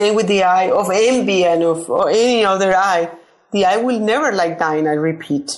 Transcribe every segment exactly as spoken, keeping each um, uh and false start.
And with the I of envy and of or any other I, the I will never like dying, I repeat.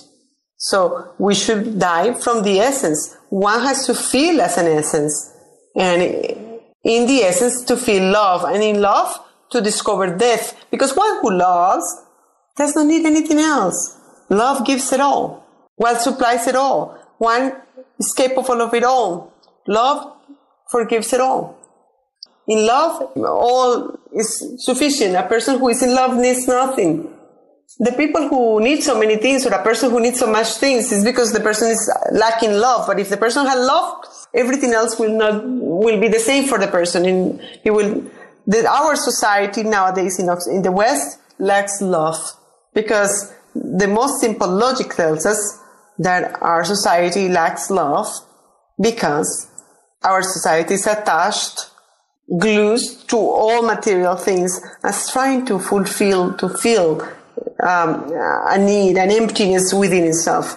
So we should die from the essence. One has to feel as an essence. And in the essence to feel love. And in love to discover death. Because one who loves does not need anything else. Love gives it all. One supplies it all. One is capable of it all. Love forgives it all. In love, all is sufficient. A person who is in love needs nothing. The people who need so many things, or a person who needs so much things, is because the person is lacking love. But if the person has love, everything else will not will be the same for the person. And he will. The, our society nowadays in, in the West lacks love, because the most simple logic tells us that our society lacks love because our society is attached, glued to all material things, as trying to fulfill, to fill um, a need, an emptiness within itself.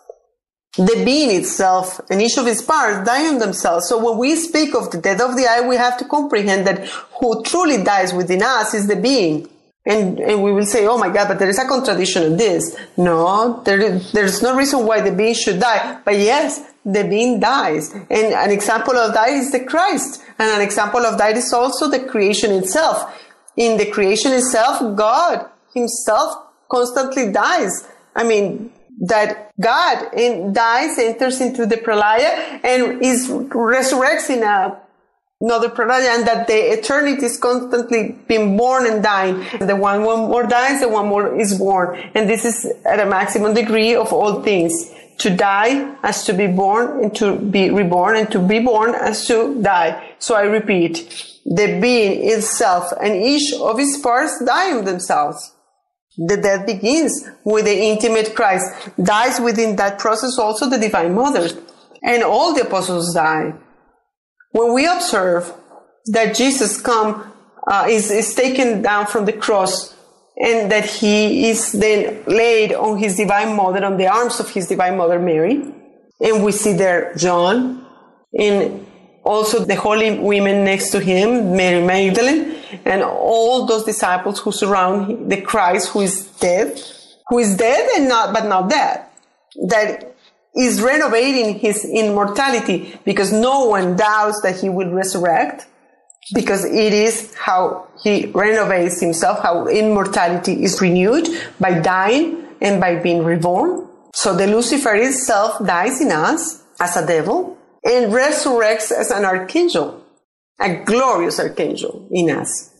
The being itself and each of its parts die on themselves. So when we speak of the death of the I, we have to comprehend that who truly dies within us is the being. And, and we will say, oh my God, but there is a contradiction in this. No, there, there's no reason why the being should die. But yes, the being dies. And an example of that is the Christ. And an example of that is also the creation itself. In the creation itself, God himself constantly dies. I mean, that God in, dies, enters into the pralaya, and is resurrects in a, another pralaya, and that the eternity is constantly being born and dying. The one, one more dies, the one more is born. And this is at a maximum degree of all things. To die as to be born, and to be reborn, and to be born as to die. So I repeat, the being itself and each of its parts die on themselves. The death begins with the intimate Christ. Dies within that process also the Divine Mother. And all the apostles die. When we observe that Jesus come, uh, is, is taken down from the cross, and that he is then laid on his Divine Mother, on the arms of his Divine Mother Mary, and we see there John, and also the holy women next to him, Mary Magdalene, and all those disciples who surround the Christ who is dead, who is dead and not, but not dead, that is renovating his immortality, because no one doubts that he will resurrect, because it is how he renovates himself, how immortality is renewed by dying and by being reborn. So the Lucifer itself dies in us as a devil and resurrects as an archangel, a glorious archangel in us.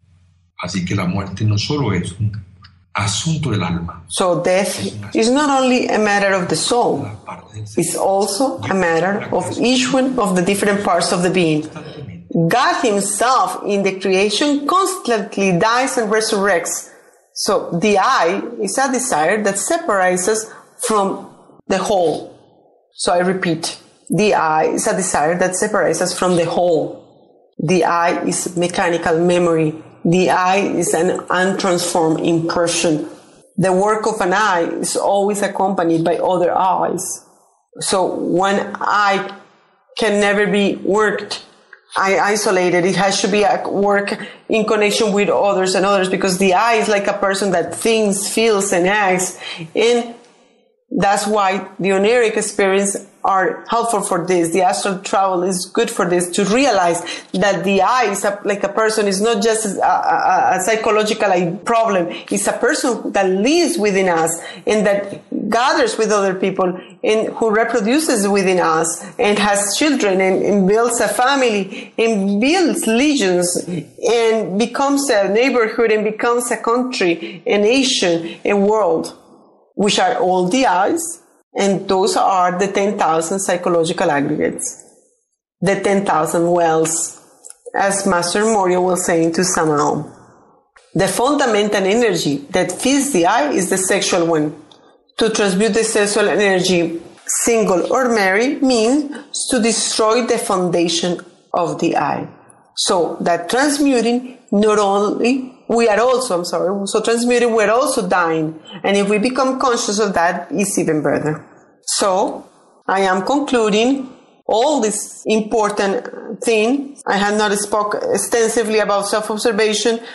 Así que la muerte no solo es un asunto del alma. So death is not only a matter of the soul, it's also a matter of each one of the different parts of the being. God himself in the creation constantly dies and resurrects. So the I is a desire that separates us from the whole. So I repeat, the I is a desire that separates us from the whole. The I is mechanical memory. The I is an untransformed impression. The work of an I is always accompanied by other eyes. So one I can never be worked, I isolated. It has to be a work in connection with others and others, because the I is like a person that thinks, feels, and acts. And that's why the oniric experience are helpful for this. The astral travel is good for this, to realize that the I is a, like a person, is not just a, a, a psychological problem. It's a person that lives within us and that gathers with other people and who reproduces within us and has children and, and builds a family and builds legions and becomes a neighborhood and becomes a country, a nation, a world, which are all the I's. And those are the ten thousand psychological aggregates, the ten thousand wells, as Master Moria was saying to Samael. The fundamental energy that feeds the I is the sexual one. To transmute the sexual energy, single or married, means to destroy the foundation of the I. So that transmuting, not only, we are also, I'm sorry, so transmuting, we're also dying. And if we become conscious of that, it's even better. So, I am concluding all this important thing. I have not spoke extensively about self-observation,